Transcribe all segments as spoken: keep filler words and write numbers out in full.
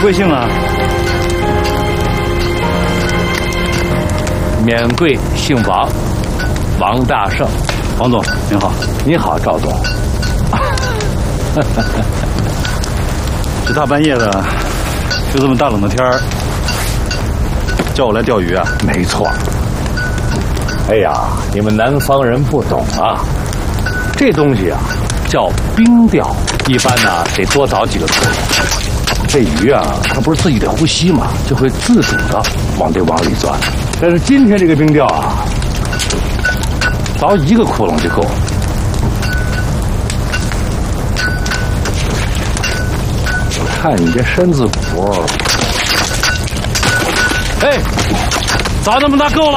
贵姓啊？ 免贵姓王，王大胜。 王总您好。 你好，赵总。 这大半夜的，就这么大冷的天儿，叫我来钓鱼啊？ 没错。哎呀，你们南方人不懂啊，这东西啊叫冰钓，一般呢得多凿几个洞。这鱼啊，它不是自己得呼吸嘛，就会自主的往这网里钻。但是今天这个冰钓啊，凿一个窟窿就够了。看你这身子骨， 哎，凿那么大够了，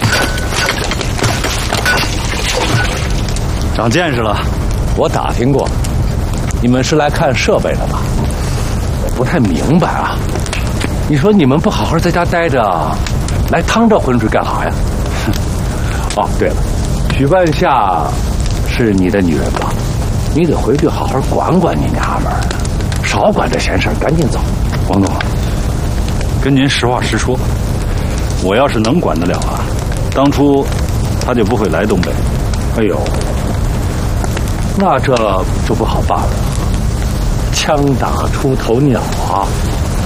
长见识了。 我打听过，你们是来看设备的吧？我不太明白啊。你说你们不好好在家待着，来趟这浑水干啥呀？哦，对了，许半夏是你的女人吧？你得回去好好管管你娘们儿，少管这闲事儿，赶紧走。 王总，跟您实话实说，我要是能管得了啊，当初他就不会来东北。 哎呦，那这就不好办了。枪打出头鸟啊！